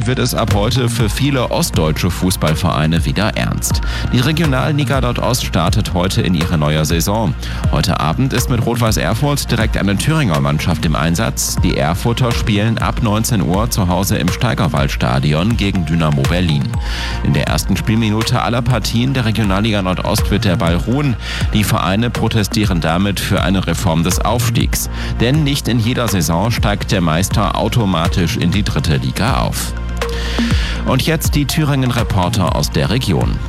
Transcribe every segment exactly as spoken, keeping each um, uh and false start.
wird es ab heute für viele ostdeutsche Fußballvereine wieder ernst. Die Regionalliga Nordost startet heute in ihre neue Saison. Heute Abend ist mit Rot-Weiß Erfurt direkt eine Thüringer Mannschaft im Einsatz. Die Erfurter spielen ab neunzehn Uhr zu Hause im Steigerwaldstadion gegen Dynamo Berlin. In der ersten Spielminute aller Partien der Regionalliga Nordost wird der Ball ruhen. Die Vereine protestieren damit für eine Reform des Aufstiegs. Denn nicht in jeder Saison steigt der Meister automatisch in die dritte Liga auf. Und jetzt die Thüringen-Reporter aus der Region.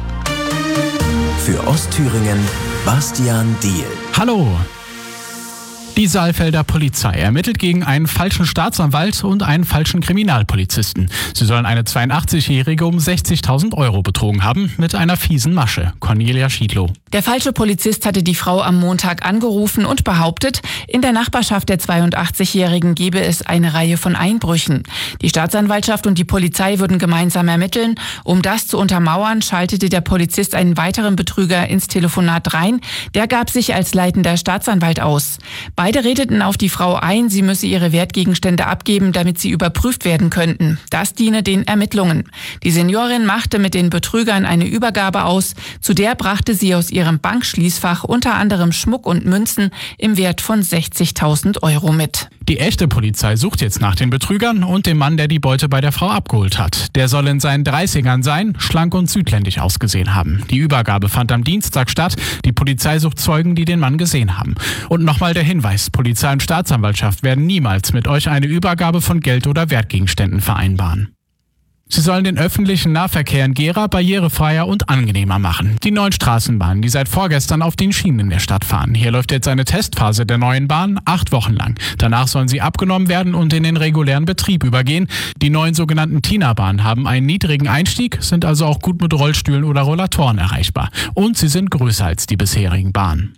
Für Ostthüringen Bastian Diehl. Hallo! Die Saalfelder Polizei ermittelt gegen einen falschen Staatsanwalt und einen falschen Kriminalpolizisten. Sie sollen eine zweiundachtzigjährige um sechzigtausend Euro betrogen haben mit einer fiesen Masche. Cornelia Schiedlow. Der falsche Polizist hatte die Frau am Montag angerufen und behauptet, in der Nachbarschaft der zweiundachtzigjährigen gebe es eine Reihe von Einbrüchen. Die Staatsanwaltschaft und die Polizei würden gemeinsam ermitteln. Um das zu untermauern, schaltete der Polizist einen weiteren Betrüger ins Telefonat rein. Der gab sich als leitender Staatsanwalt aus. Beide redeten auf die Frau ein, sie müsse ihre Wertgegenstände abgeben, damit sie überprüft werden könnten. Das diene den Ermittlungen. Die Seniorin machte mit den Betrügern eine Übergabe aus. Zu der brachte sie aus ihrem Bankschließfach unter anderem Schmuck und Münzen im Wert von sechzigtausend Euro mit. Die echte Polizei sucht jetzt nach den Betrügern und dem Mann, der die Beute bei der Frau abgeholt hat. Der soll in seinen dreißigern sein, schlank und südländisch ausgesehen haben. Die Übergabe fand am Dienstag statt. Die Polizei sucht Zeugen, die den Mann gesehen haben. Und nochmal der Hinweis, Polizei und Staatsanwaltschaft werden niemals mit euch eine Übergabe von Geld oder Wertgegenständen vereinbaren. Sie sollen den öffentlichen Nahverkehr in Gera barrierefreier und angenehmer machen. Die neuen Straßenbahnen, die seit vorgestern auf den Schienen in der Stadt fahren. Hier läuft jetzt eine Testphase der neuen Bahn, acht Wochen lang. Danach sollen sie abgenommen werden und in den regulären Betrieb übergehen. Die neuen sogenannten Tina-Bahnen haben einen niedrigen Einstieg, sind also auch gut mit Rollstühlen oder Rollatoren erreichbar. Und sie sind größer als die bisherigen Bahnen.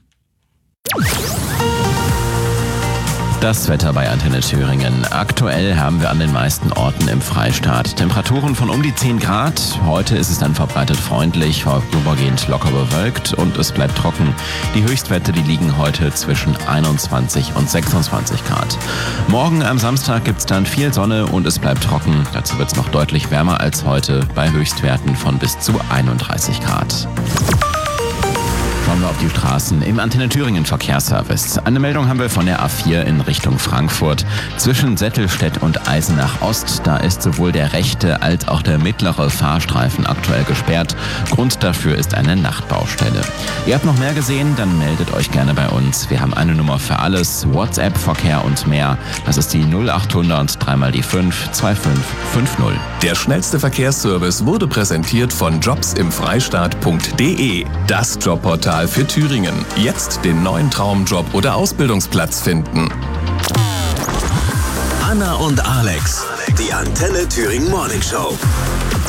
Das Wetter bei Antenne Thüringen. Aktuell haben wir an den meisten Orten im Freistaat Temperaturen von um die zehn Grad. Heute ist es dann verbreitet freundlich, vorübergehend locker bewölkt und es bleibt trocken. Die Höchstwerte, die liegen heute zwischen einundzwanzig und sechsundzwanzig Grad. Morgen am Samstag gibt es dann viel Sonne und es bleibt trocken. Dazu wird es noch deutlich wärmer als heute bei Höchstwerten von bis zu einunddreißig Grad. Schauen wir auf die Straßen im Antenne Thüringen Verkehrsservice. Eine Meldung haben wir von der A vier in Richtung Frankfurt. Zwischen Settelstedt und Eisenach Ost, da ist sowohl der rechte als auch der mittlere Fahrstreifen aktuell gesperrt. Grund dafür ist eine Nachtbaustelle. Ihr habt noch mehr gesehen? Dann meldet euch gerne bei uns. Wir haben eine Nummer für alles, WhatsApp, Verkehr und mehr. Das ist die null achthundert dreimal die fünf zwei fünf fünf null. Der schnellste Verkehrsservice wurde präsentiert von jobs im freistaat punkt de. Das Jobportal für Thüringen. Jetzt den neuen Traumjob oder Ausbildungsplatz finden. Anna und Alex, die Antenne Thüringen Morning Show.